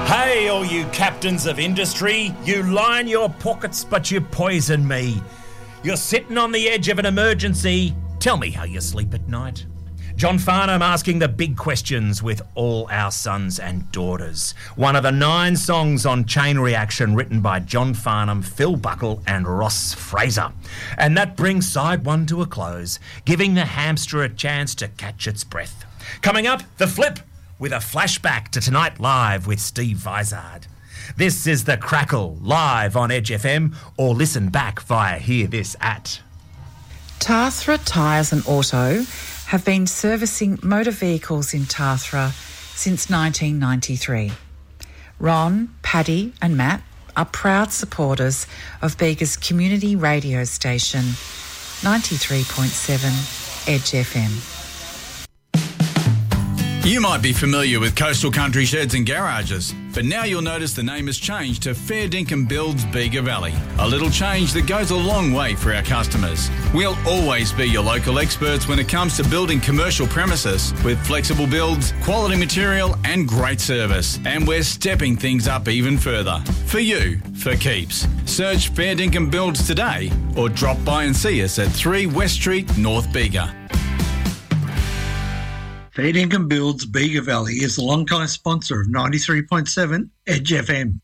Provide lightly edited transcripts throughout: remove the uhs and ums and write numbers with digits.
Hey, all you captains of industry, you line your pockets but you poison me. You're sitting on the edge of an emergency. Tell me how you sleep at night. John Farnham asking the big questions with all our sons and daughters. One of the 9 songs on Chain Reaction written by John Farnham, Phil Buckle and Ross Fraser. And that brings side 1 to a close, giving the hamster a chance to catch its breath. Coming up, The Flip, with a flashback to Tonight Live with Steve Vizard. This is The Crackle, live on Edge FM, or listen back via Hear This at. Tathra Tyres and Auto have been servicing motor vehicles in Tathra since 1993. Ron, Paddy and Matt are proud supporters of Bega's community radio station, 93.7 Edge FM. You might be familiar with Coastal Country Sheds and Garages, but now you'll notice the name has changed to Fair Dinkum Builds Bega Valley. A little change that goes a long way for our customers. We'll always be your local experts when it comes to building commercial premises with flexible builds, quality material and great service. And we're stepping things up even further. For you, for keeps. Search Fair Dinkum Builds today or drop by and see us at 3 West Street, North Bega. Fair Dinkum Builds Bega Valley is the long-time sponsor of 93.7 Edge FM.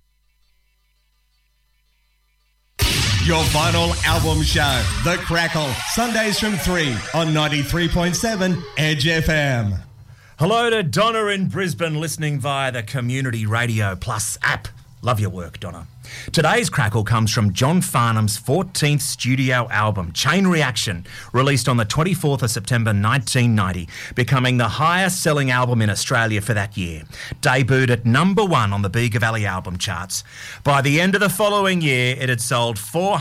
Your final album show, The Crackle, Sundays from 3 on 93.7 Edge FM. Hello to Donna in Brisbane, listening via the Community Radio Plus app. Love your work, Donna. Today's Crackle comes from John Farnham's 14th studio album, Chain Reaction, released on the 24th of September 1990, becoming the highest-selling album in Australia for that year. Debuted at number 1 on the Bega Valley album charts. By the end of the following year, it had sold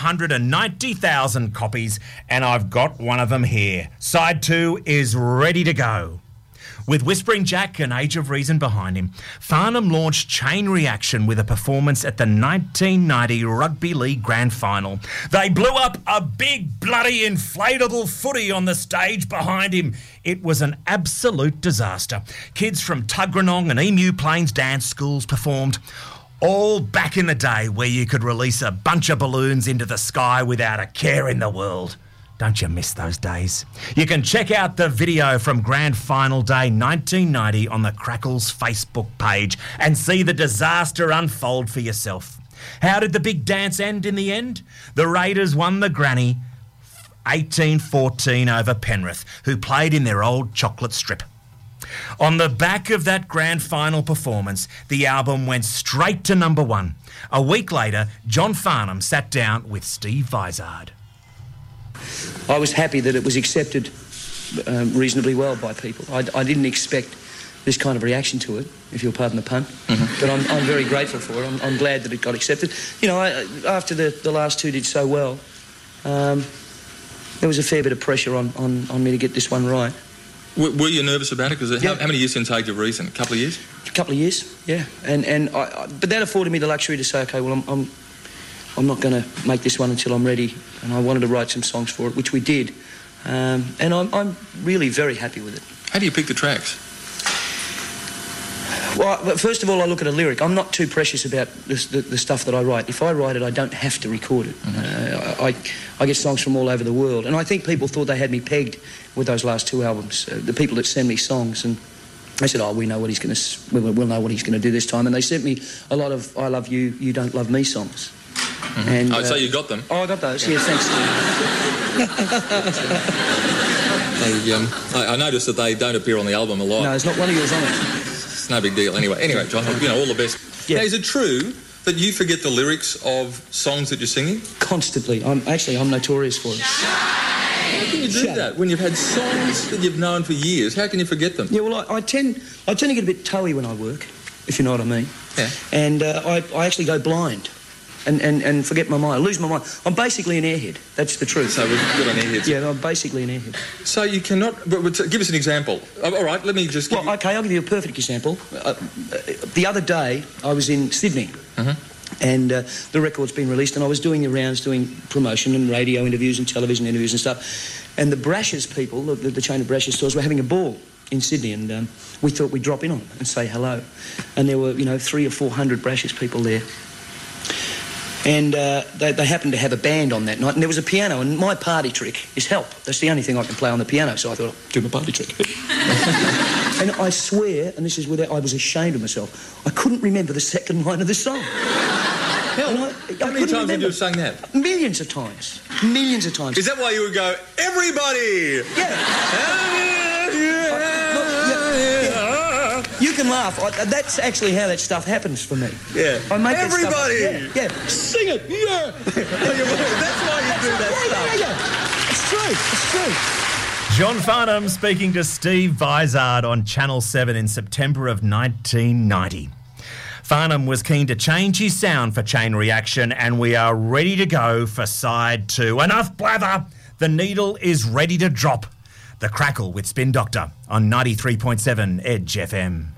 490,000 copies, and I've got one of them here. Side 2 is ready to go. With Whispering Jack and Age of Reason behind him, Farnham launched Chain Reaction with a performance at the 1990 Rugby League Grand Final. They blew up a big bloody inflatable footy on the stage behind him. It was an absolute disaster. Kids from Tuggeranong and Emu Plains dance schools performed. All back in the day where you could release a bunch of balloons into the sky without a care in the world. Don't you miss those days? You can check out the video from Grand Final Day 1990 on the Crackles Facebook page and see the disaster unfold for yourself. How did the big dance end in the end? The Raiders won the granny 18-14 over Penrith, who played in their old chocolate strip. On the back of that grand final performance, the album went straight to number 1. A week later, John Farnham sat down with Steve Vizard. I was happy that it was accepted reasonably well by people. I didn't expect this kind of reaction to it, if you'll pardon the pun. Mm-hmm. But I'm very grateful for it. I'm glad that it got accepted. You know, after the last 2 did so well, there was a fair bit of pressure on me to get this one right. Were you nervous about it? Because how many years since Age of Reason? A couple of years? A couple of years, yeah. But that afforded me the luxury to say, OK, well, I'm not going to make this one until I'm ready, and I wanted to write some songs for it, which we did, and I'm really very happy with it. How do you pick the tracks? Well, first of all, I look at a lyric. I'm not too precious about the stuff that I write. If I write it, I don't have to record it. Mm-hmm. I get songs from all over the world, and I think people thought they had me pegged with those last 2 albums. The people that send me songs, and they said, "Oh, we know what he's going to. We'll know what he's going to do this time." And they sent me a lot of "I Love You, You Don't Love Me" songs. Mm-hmm. And, so you got them? Oh, I got those. Yeah, thanks. I noticed that they don't appear on the album a lot. No, there's not one of yours on it. It's no big deal. Anyway, John, all the best. Yeah. Now, is it true that you forget the lyrics of songs that you're singing? Constantly. I'm notorious for it. How can you do that when you've had songs that you've known for years? How can you forget them? Yeah, well, I tend to get a bit toey when I work, if you know what I mean. Yeah. And I actually go blind. And forget my mind, lose my mind. I'm basically an airhead. That's the truth. So we're good on airheads. Yeah, I'm basically an airhead. So you cannot... But give us an example. All right, let me just... OK, I'll give you a perfect example. The other day, I was in Sydney, and the record's been released, and I was doing the rounds, doing promotion and radio interviews and television interviews and stuff, and the Brash's people, the chain of Brash's stores, were having a ball in Sydney, and we thought we'd drop in on them and say hello. And there were, 300 or 400 Brashes people there. And they happened to have a band on that night, and there was a piano, and my party trick is help. That's the only thing I can play on the piano, so I thought, I'll do my party trick. And I swear, and this is without, I was ashamed of myself, I couldn't remember the second line of the song. How many times have you sung that? Millions of times. Millions of times. Is that why you would go, everybody? Yeah. You can laugh. That's actually how that stuff happens for me. Yeah. I make everybody. That stuff, yeah. Sing it. Yeah. That's why you do that stuff. Yeah. It's true. John Farnham speaking to Steve Vizard on Channel 7 in September of 1990. Farnham was keen to change his sound for Chain Reaction, and we are ready to go for side 2. Enough blather. The needle is ready to drop. The Crackle with Spin Doctor on 93.7 Edge FM.